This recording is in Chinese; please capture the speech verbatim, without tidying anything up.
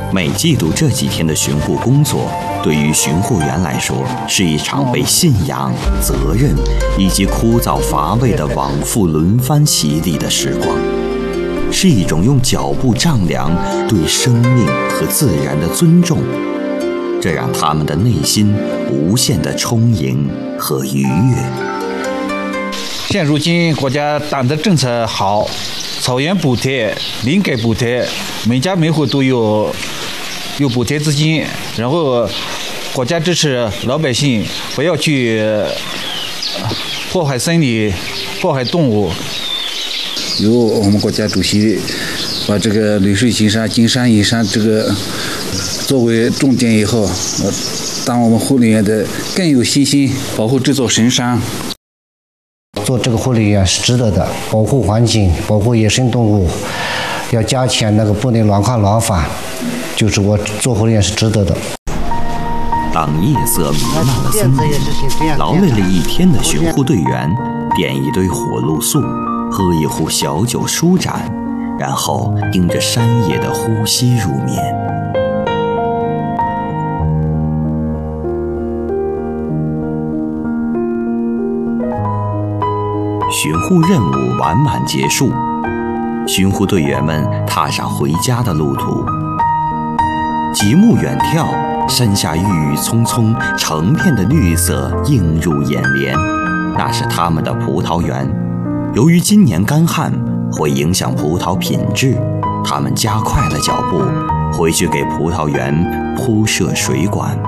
每季度这几天的巡护工作，对于巡护员来说，是一场被信仰、责任以及枯燥乏味的往复轮番洗礼的时光，是一种用脚步丈量对生命和自然的尊重，这让他们的内心无限的充盈和愉悦。 现如今国家党的政策好，草原补贴、林改补贴，每家每户都有有补贴资金，然后国家支持老百姓不要去破坏森林、破坏动物。 由我们国家主席把这个绿水青山、金山银山这个作为重点以后，呃，当我们护理员的更有信心保护这座神山。 做这个护理员是值得的，保护环境，保护野生动物，要加强那个不能乱砍乱伐，就是我做护理员是值得的。 当夜色弥漫了森林，劳累了一天的巡护队员点一堆火露素，喝一壶小酒舒展，然后盯着山野的呼吸入眠。巡护任务完满结束，巡护队员们踏上回家的路途。极目远眺，山下郁郁葱葱，成片的绿色映入眼帘，那是他们的葡萄园。由于今年干旱会影响葡萄品质，他们加快了脚步，回去给葡萄园铺设水管。